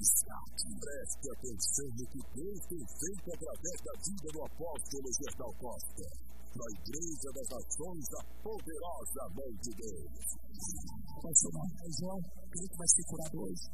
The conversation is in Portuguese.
Preste atenção no que Deus tem feito através da vida do apóstolo Gerdau Costa. Na Igreja das Nações, a poderosa mão de Deus. Pode ser, João, creio que vai ser curado hoje.